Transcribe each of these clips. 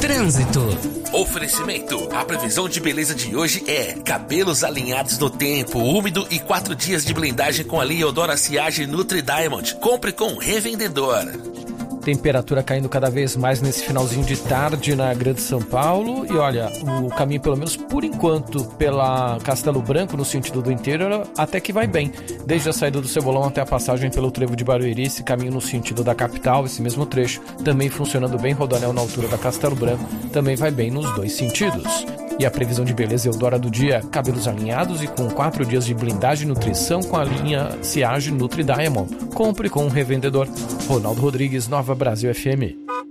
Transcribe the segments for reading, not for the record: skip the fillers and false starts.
Trânsito. Oferecimento. A previsão de beleza de hoje é cabelos alinhados no tempo, úmido e 4 dias de blindagem com a linha Eudora Siage Nutri Diamond. Compre com revendedor. Temperatura caindo cada vez mais nesse finalzinho de tarde na Grande São Paulo. E olha, o caminho, pelo menos por enquanto, pela Castelo Branco, no sentido do interior, até que vai bem. Desde a saída do Cebolão até a passagem pelo Trevo de Barueri, esse caminho no sentido da capital, esse mesmo trecho, também funcionando bem. Rodoanel na altura da Castelo Branco também vai bem nos dois sentidos. E a previsão de beleza Eudora do dia, cabelos alinhados e com 4 dias de blindagem e nutrição com a linha Siage Nutri Diamond. Compre com um revendedor. Ronaldo Rodrigues, Nova Brasil FM.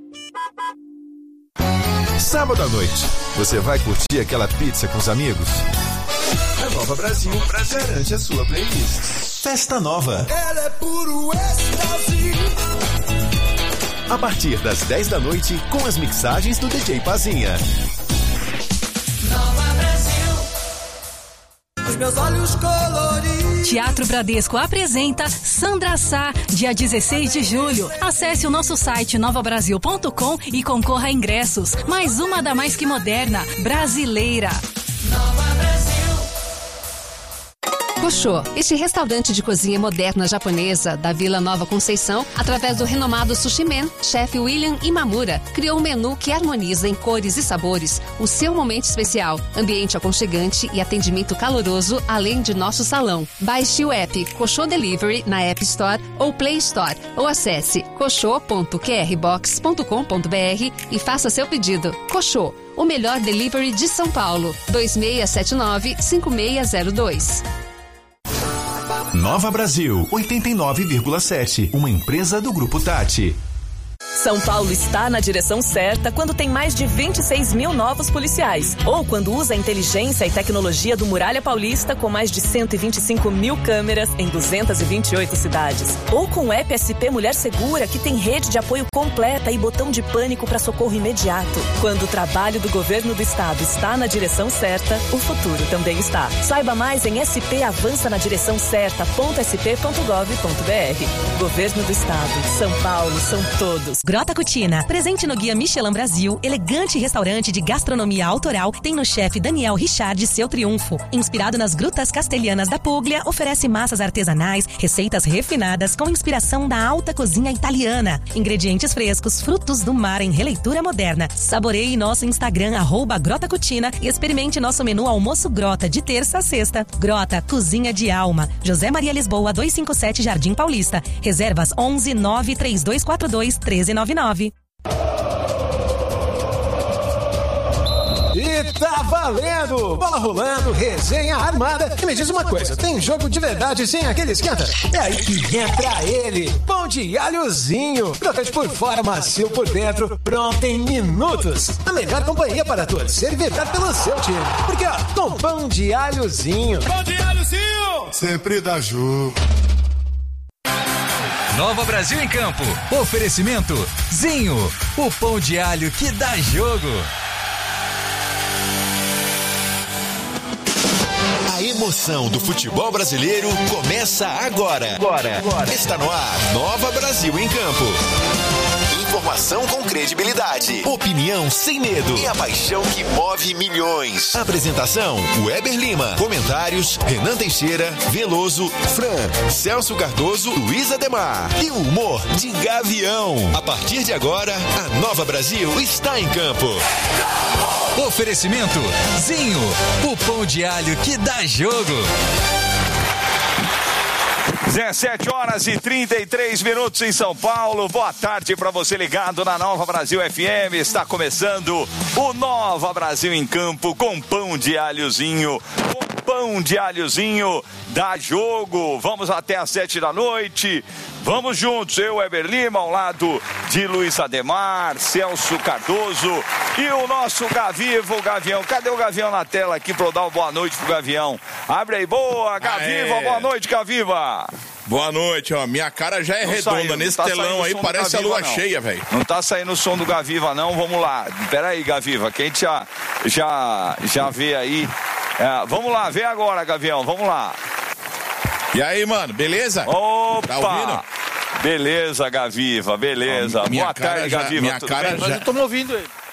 Sábado à noite, você vai curtir aquela pizza com os amigos? A Nova Brasil garante a sua playlist. Festa Nova. Ela é puro êxtase. A partir das 10 da noite, com as mixagens do DJ Pazinha. Nova Brasil. Os meus olhos coloridos. Teatro Bradesco apresenta Sandra Sá, dia 16 de julho. Acesse o nosso site novabrasil.com e concorra a ingressos. Mais uma da mais que moderna, brasileira. Nova Brasil. Koshô, este restaurante de cozinha moderna japonesa da Vila Nova Conceição, através do renomado Sushi Man, chefe William Imamura, criou um menu que harmoniza em cores e sabores o seu momento especial, ambiente aconchegante e atendimento caloroso, além de nosso salão. Baixe o app Koshô Delivery na App Store ou Play Store, ou acesse koshô.qrbox.com.br e faça seu pedido. Koshô, o melhor delivery de São Paulo. 2679-5602. Nova Brasil 89,7, uma empresa do Grupo Tati. São Paulo está na direção certa quando tem mais de 26 mil novos policiais. Ou quando usa a inteligência e tecnologia do Muralha Paulista com mais de 125 mil câmeras em 228 cidades. Ou com o app SP Mulher Segura, que tem rede de apoio completa e botão de pânico para socorro imediato. Quando o trabalho do governo do estado está na direção certa, o futuro também está. Saiba mais em spavancanadiretonccerta.sp.gov.br. Governo do estado. São Paulo, são todos. Grota Cutina, presente no Guia Michelin Brasil, elegante restaurante de gastronomia autoral, tem no chefe Daniel Richard seu triunfo. Inspirado nas grutas castelhanas da Puglia, oferece massas artesanais, receitas refinadas com inspiração da alta cozinha italiana. Ingredientes frescos, frutos do mar em releitura moderna. Saboreie nosso Instagram, @Grota Cutina, e experimente nosso menu almoço Grota de terça a sexta. Grota, cozinha de alma. José Maria Lisboa, 257 Jardim Paulista. Reservas 11 93242 1399. E tá valendo! Bola rolando, resenha armada. E me diz uma coisa, tem jogo de verdade sem aquele esquenta? É aí que entra ele, pão de alhozinho. Crocante por fora, macio por dentro, pronto em minutos. A melhor companhia para torcer e vibrar pelo seu time. Porque ó, com pão de alhozinho. Pão de alhozinho! Sempre dá jogo. Nova Brasil em Campo. Oferecimento Zinho, o pão de alho que dá jogo. A emoção do futebol brasileiro começa agora. Está no ar, Nova Brasil em Campo. Informação com credibilidade, opinião sem medo e a paixão que move milhões. Apresentação, Weber Lima. Comentários, Renan Teixeira, Veloso, Fran, Celso Cardoso, Luiz Ademar. E o humor de Gavião. A partir de agora, a Nova Brasil está em campo. Oferecimento Zinho, o pão de alho que dá jogo. 17h33 em São Paulo. Boa tarde para você ligado na Nova Brasil FM. Está começando o Nova Brasil em Campo com pão de alhozinho. Pão de alhozinho dá jogo. Vamos até às 7 da noite. Vamos juntos, eu, Weber Lima, ao lado de Luiz Ademar, Celso Cardoso e o nosso Gaviva, o Gavião. Cadê o Gavião na tela aqui para eu dar uma boa noite pro Gavião? Abre aí, boa, Gaviva, boa noite, Gaviva. Boa noite, ó. Minha cara já é não redonda. Saiu, nesse tá telão aí, parece Gaviva, a lua cheia, velho. Não tá saindo o som do Gaviva, não. Vamos lá. Pera aí, Gaviva, que a gente já vê aí. Vamos lá, vê agora, Gavião, vamos lá. E aí, mano, beleza? Opa! Tá ouvindo? Beleza, Gaviva, beleza. Boa tarde, Gaviva. Minha cara Mas eu tô me ouvindo aí.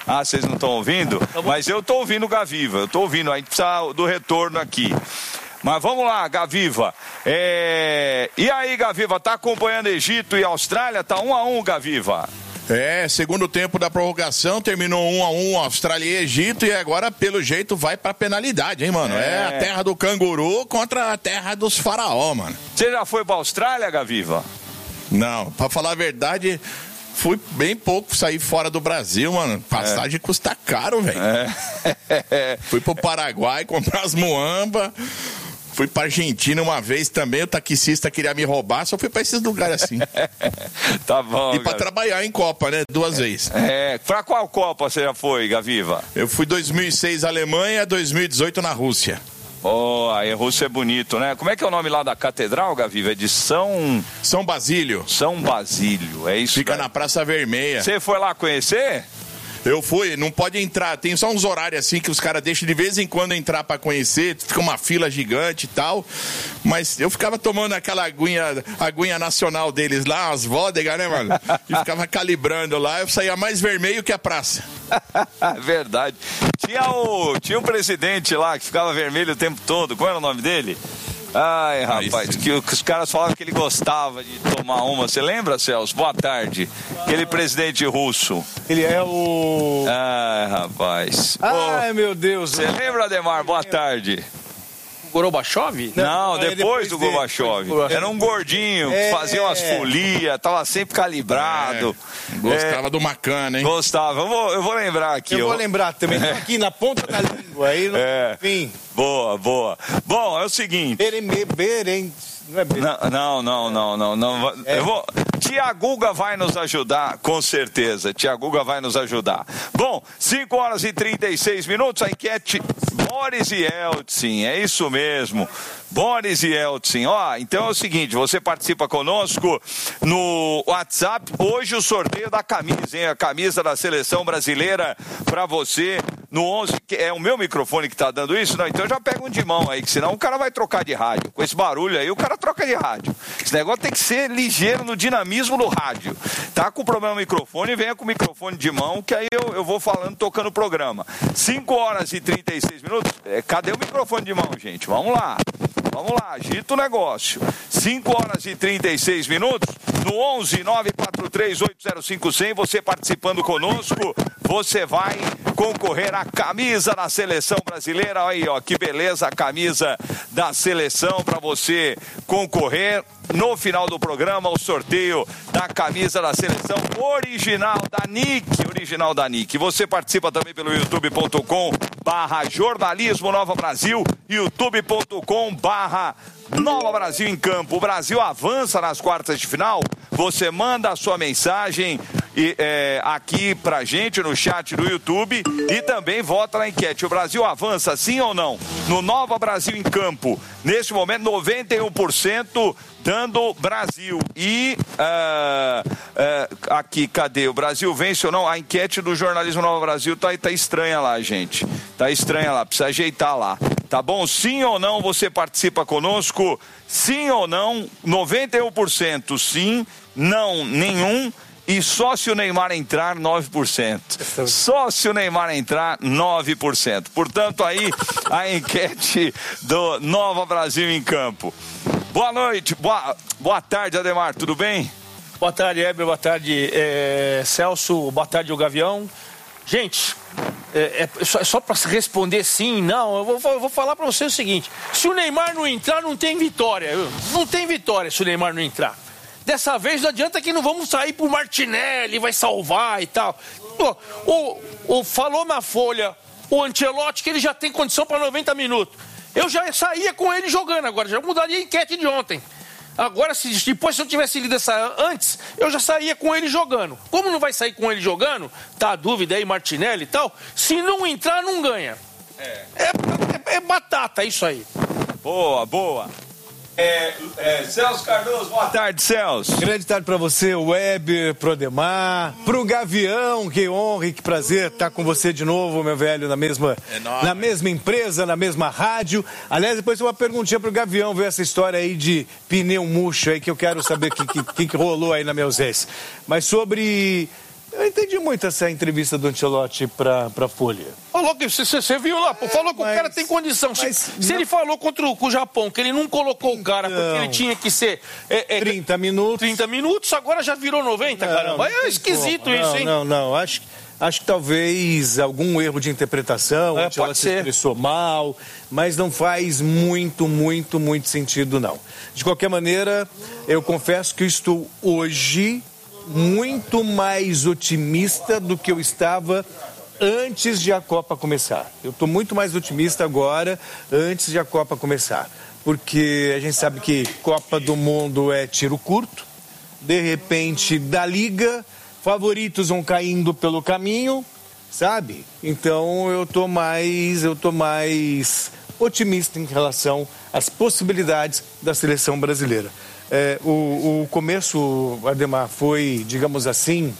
Ah, vocês não estão ouvindo? Mas eu estou ouvindo o Gaviva, a gente precisa do retorno aqui. Mas vamos lá, Gaviva. E aí, Gaviva, tá acompanhando Egito e Austrália? Tá 1-1, Gaviva. Segundo tempo da prorrogação, terminou 1-1 Austrália e Egito, e agora, pelo jeito, vai pra penalidade, hein, mano? É a terra do canguru contra a terra dos faraó, mano. Você já foi pra Austrália, Gaviva? Não, pra falar a verdade, fui bem pouco sair fora do Brasil, mano. Passagem custa caro, velho. Fui pro Paraguai comprar as muamba. Fui pra Argentina uma vez também, o taxista queria me roubar, só fui pra esses lugares assim. Tá bom, E pra trabalhar em Copa, né? 2 vezes. Pra qual Copa você já foi, Gaviva? Eu fui 2006 Alemanha, 2018 na Rússia. Aí a Rússia é bonito, né? Como é que é o nome lá da catedral, Gaviva? É de São Basílio. São Basílio, é isso. Fica na Praça Vermelha. Você foi lá conhecer? Eu fui, não pode entrar, tem só uns horários assim que os caras deixam de vez em quando entrar pra conhecer, fica uma fila gigante e tal, mas eu ficava tomando aquela aguinha nacional deles lá, as vodka, né, mano? E ficava calibrando lá, eu saía mais vermelho que a praça. Verdade. Tinha um presidente lá que ficava vermelho o tempo todo, qual era o nome dele? Ai, rapaz, que os caras falavam que ele gostava de tomar uma. Você lembra, Celso? Boa tarde. Aquele presidente russo. Ele é o... Ai, rapaz. Ai, meu Deus. Você lembra, Ademar? Boa tarde. Gorbachev? Não, depois do Gorbachev. Era um gordinho que fazia umas folias, tava sempre calibrado. Gostava do Macana, hein? Gostava. Eu vou lembrar aqui. Eu vou lembrar também. Tô aqui na ponta da língua. Aí, enfim. Boa. Bom, é o seguinte. Não. Tiaguga vai nos ajudar, com certeza. Tiaguga vai nos ajudar. Bom, 5h36, a enquete Boris e Yeltsin, é isso mesmo. Boris e Yeltsin. Então é o seguinte, você participa conosco no WhatsApp. Hoje o sorteio da camisa, hein? A camisa da Seleção Brasileira pra você no 11. É o meu microfone que tá dando isso? Não, então já pega um de mão aí, que senão o cara vai trocar de rádio. Com esse barulho aí, o cara troca de rádio. Esse negócio tem que ser ligeiro no dinamismo do rádio. Tá com problema no microfone, venha com o microfone de mão, que aí eu vou falando, tocando o programa. 5h36. Cadê o microfone de mão, gente? Vamos lá, agita o negócio. 5h36, no 11 943 805 100, você participando conosco, você vai concorrer à camisa da Seleção Brasileira. Aí, que beleza, a camisa da Seleção para você concorrer. No final do programa, o sorteio da camisa da Seleção original da Nick. Você participa também pelo youtube.com/jornalismo Nova Brasil, youtube.com/Nova Brasil em Campo. O Brasil avança nas quartas de final. Você manda a sua mensagem aqui pra gente no chat do YouTube e também vota na enquete. O Brasil avança, sim ou não? No Nova Brasil em Campo. Neste momento, 91% dando Brasil. E aqui, cadê? O Brasil vence ou não? A enquete do Jornalismo Nova Brasil tá estranha lá, gente. Tá estranha lá, precisa ajeitar lá. Tá bom? Sim ou não, você participa conosco? Sim ou não? 91% sim, não nenhum. E só se o Neymar entrar, 9%. Só se o Neymar entrar, 9%. Portanto, aí a enquete do Nova Brasil em Campo. Boa noite, boa tarde, Ademar, tudo bem? Boa tarde, Heber, boa tarde, Celso, boa tarde, o Gavião. Gente, só para responder sim, não, eu vou falar para você o seguinte: se o Neymar não entrar, não tem vitória. Não tem vitória se o Neymar não entrar. Dessa vez não adianta que não vamos sair pro Martinelli, vai salvar e tal. Falou na Folha o Ancelotti que ele já tem condição para 90 minutos. Eu já saía com ele jogando agora, já mudaria a enquete de ontem. Agora, depois se eu tivesse lido essa antes, eu já saía com ele jogando. Como não vai sair com ele jogando, tá a dúvida aí, Martinelli e tal, se não entrar, não ganha. É batata, é isso aí. Boa. Celso Cardoso, boa tarde, Celso. Grande tarde pra você, Weber, pro Ademar, pro Gavião, que honra e que prazer estar com você de novo, meu velho, na mesma empresa, na mesma rádio. Aliás, depois uma perguntinha pro Gavião, ver essa história aí de pneu murcho aí, que eu quero saber o que rolou aí na minha ausência. Mas sobre Eu entendi muito essa entrevista do Ancelotti pra Folha. Falou que você viu lá, pô, falou que o cara tem condição. Se ele falou com o Japão que ele não colocou o cara porque ele tinha que ser 30 minutos. 30 minutos, agora já virou 90, caramba. É esquisito isso, hein? Não. Acho que talvez algum erro de interpretação, o Ancelotti se expressou mal, mas não faz muito sentido, não. De qualquer maneira, eu confesso que eu estou hoje muito mais otimista do que eu estava antes de a Copa começar. Eu estou muito mais otimista agora, antes de a Copa começar. Porque a gente sabe que Copa do Mundo é tiro curto, de repente da Liga, favoritos vão caindo pelo caminho, sabe? Então eu tô mais otimista em relação às possibilidades da seleção brasileira. O começo, Ademar, foi, digamos assim,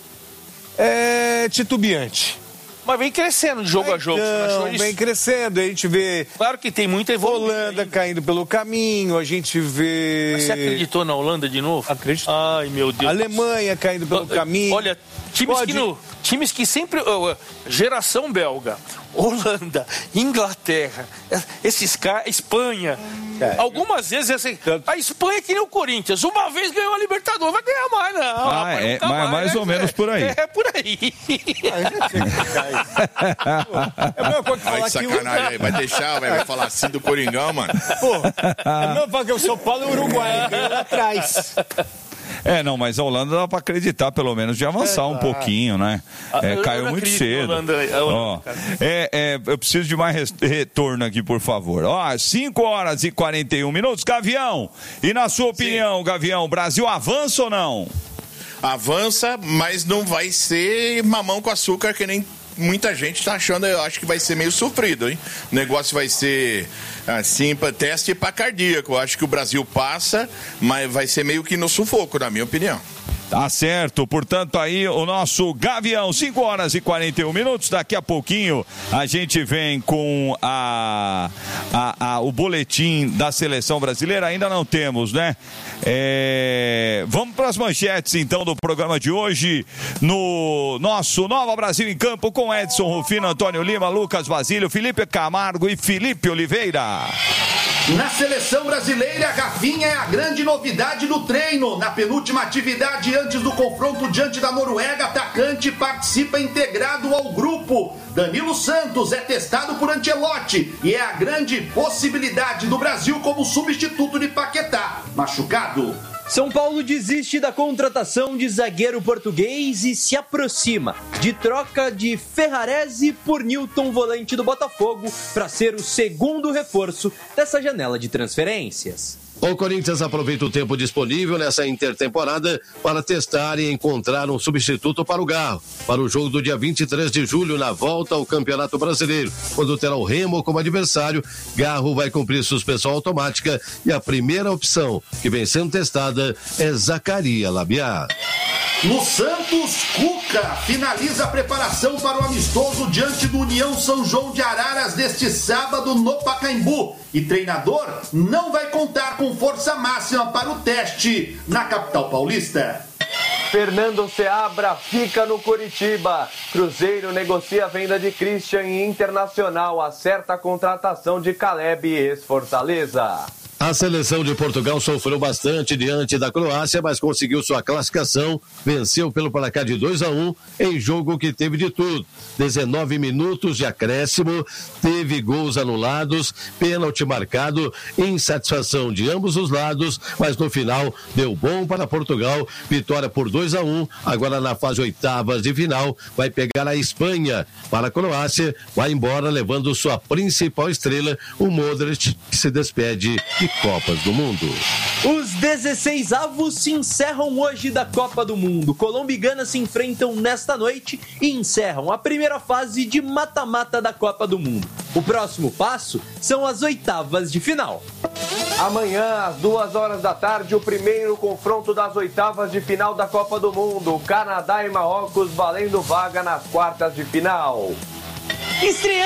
titubeante. Mas vem crescendo de jogo a jogo, você não achou isso? Vem crescendo, a gente vê... Claro que tem muita evolução. Holanda caindo pelo caminho, a gente vê... Mas você acreditou na Holanda de novo? Acredito. Ai, meu Deus. Alemanha caindo pelo caminho. Olha, times que sempre... geração belga, Holanda, Inglaterra, esses caras, Espanha... Algumas vezes, assim, a Espanha é que nem o Corinthians. Uma vez ganhou a Libertadores, vai ganhar mais, não. Mais ou menos por aí. É por aí. É a mesma coisa que falar sacanagem aí, vai deixar, vai falar assim do Coringão, mano. Pô, é a mesma coisa que o São Paulo e o Uruguai, ganhou lá atrás. Não, mas a Holanda dá pra acreditar, pelo menos, de avançar um pouquinho, né? Caiu muito cedo. Eu preciso de mais retorno aqui, por favor. 5h41. Gavião, e na sua opinião, Gavião, o Brasil avança ou não? Avança, mas não vai ser mamão com açúcar que nem muita gente tá achando. Eu acho que vai ser meio sofrido, hein? O negócio vai ser assim, teste para cardíaco. Eu acho que o Brasil passa, mas vai ser meio que no sufoco, na minha opinião. Tá certo, portanto aí o nosso Gavião, 5h41, daqui a pouquinho a gente vem com o boletim da seleção brasileira, ainda não temos, né? Vamos para as manchetes então do programa de hoje, no nosso Nova Brasil em Campo, com Edson Rufino, Antônio Lima, Lucas Basílio, Felipe Camargo e Felipe Oliveira. Na seleção brasileira, Rafinha é a grande novidade do treino. Na penúltima atividade antes do confronto diante da Noruega, atacante participa integrado ao grupo. Danilo Santos é testado por Ancelotti e é a grande possibilidade do Brasil como substituto de Paquetá. Machucado. São Paulo desiste da contratação de zagueiro português e se aproxima de troca de Ferrarese por Newton, volante do Botafogo, para ser o segundo reforço dessa janela de transferências. O Corinthians aproveita o tempo disponível nessa intertemporada para testar e encontrar um substituto para o Garro, para o jogo do dia 23 de julho na volta ao Campeonato Brasileiro, quando terá o Remo como adversário. Garro vai cumprir suspensão automática e a primeira opção que vem sendo testada é Zacarias Labiá. No Santos, Cuca finaliza a preparação para o amistoso diante do União São João de Araras deste sábado no Pacaembu. E treinador não vai contar com força máxima para o teste na capital paulista. Fernando Seabra fica no Coritiba. Cruzeiro negocia a venda de Christian e Internacional acerta a contratação de Caleb e ex-Fortaleza. A seleção de Portugal sofreu bastante diante da Croácia, mas conseguiu sua classificação, venceu pelo placar de 2-1 em jogo que teve de tudo. 19 minutos de acréscimo, teve gols anulados, pênalti marcado, insatisfação de ambos os lados, mas no final deu bom para Portugal, vitória por 2-1, agora na fase oitavas de final, vai pegar a Espanha. Para a Croácia, vai embora levando sua principal estrela, o Modric, que se despede de Copas do Mundo. Os 16avos se encerram hoje da Copa do Mundo. Colômbia e Gana se enfrentam nesta noite e encerram a primeira fase de mata-mata da Copa do Mundo. O próximo passo são as oitavas de final. Amanhã, às 2h da tarde, o primeiro confronto das oitavas de final da Copa do Mundo. Canadá e Marrocos valendo vaga nas quartas de final.